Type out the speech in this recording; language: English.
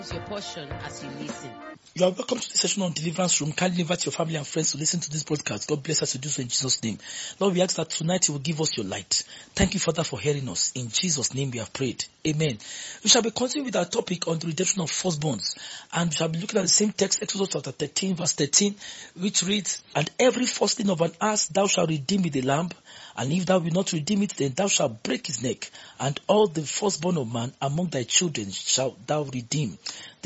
It's your portion as you listen. You are welcome to the session on Deliverance Room. Kindly invite your family and friends to listen to this broadcast. God bless us to do so in Jesus' name. Lord, we ask that tonight you will give us your light. Thank you, Father, for hearing us. In Jesus' name we have prayed. Amen. We shall be continuing with our topic on the redemption of firstborns. And we shall be looking at the same text, Exodus chapter 13, verse 13, which reads, "And every firstling of an ass thou shalt redeem with a lamb. And if thou wilt not redeem it, then thou shalt break his neck. And all the firstborn of man among thy children shalt thou redeem."